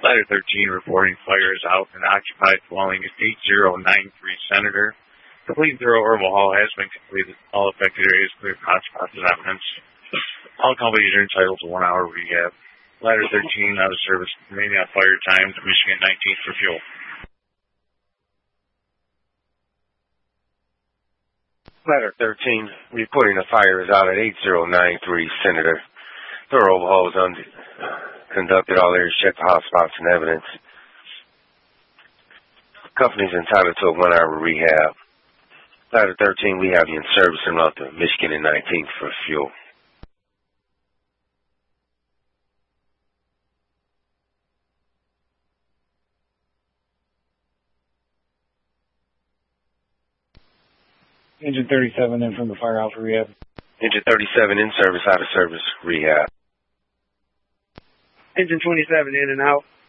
Ladder 13 reporting fire is out in occupied dwelling at 8093 Senator. Complete thorough overhaul has been completed. All affected areas cleared of hotspots and evidence. All companies are entitled to 1 hour rehab. Ladder 13 out of service, remaining on fire time to Michigan 19th for fuel. Ladder 13 reporting the fire is out at 8093 Senator. Thorough overhaul is conducted. All areas checked for hotspots and evidence. Companies entitled to a 1 hour rehab. Ladder 13, we have you in service en route to Michigan and 19th for fuel. Engine 37 in from the fire out for rehab. Engine 37 in service, out of service, rehab. Engine 27 in and out.